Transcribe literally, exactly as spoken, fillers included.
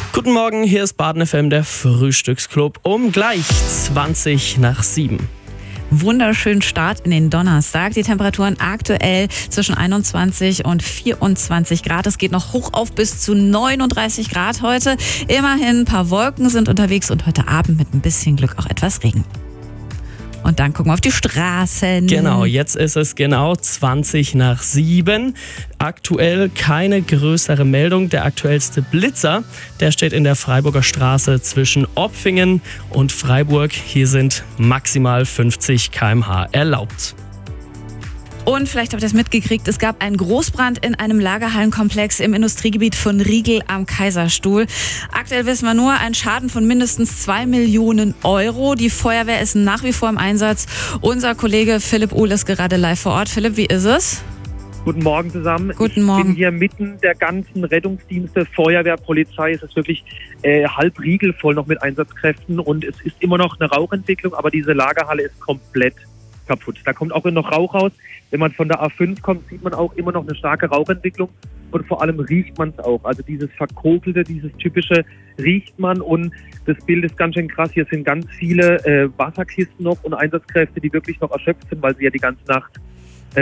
Guten Morgen, hier ist Baden F M, der Frühstücksclub, um gleich zwanzig nach sieben. Wunderschönen Start in den Donnerstag. Die Temperaturen aktuell zwischen einundzwanzig und vierundzwanzig Grad. Es geht noch hoch auf bis zu neununddreißig Grad heute. Immerhin ein paar Wolken sind unterwegs und heute Abend mit ein bisschen Glück auch etwas Regen. Und dann gucken wir auf die Straßen. Genau, jetzt ist es genau zwanzig nach sieben. Aktuell keine größere Meldung. Der aktuellste Blitzer, der steht in der Freiburger Straße zwischen Opfingen und Freiburg. Hier sind maximal fünfzig Kilometer pro Stunde erlaubt. Und vielleicht habt ihr es mitgekriegt, es gab einen Großbrand in einem Lagerhallenkomplex im Industriegebiet von Riegel am Kaiserstuhl. Aktuell wissen wir nur, ein Schaden von mindestens zwei Millionen Euro. Die Feuerwehr ist nach wie vor im Einsatz. Unser Kollege Philipp Uhl ist gerade live vor Ort. Philipp, wie ist es? Guten Morgen zusammen. Guten Morgen. Ich bin hier mitten der ganzen Rettungsdienste, Feuerwehr, Polizei. Es ist wirklich äh, halb riegelvoll noch mit Einsatzkräften und es ist immer noch eine Rauchentwicklung, aber diese Lagerhalle ist komplett kaputt. Da kommt auch noch Rauch raus. Wenn man von der A fünf kommt, sieht man auch immer noch eine starke Rauchentwicklung und vor allem riecht man es auch. Also dieses Verkokelte, dieses typische riecht man und das Bild ist ganz schön krass. Hier sind ganz viele äh, Wasserkisten noch und Einsatzkräfte, die wirklich noch erschöpft sind, weil sie ja die ganze Nacht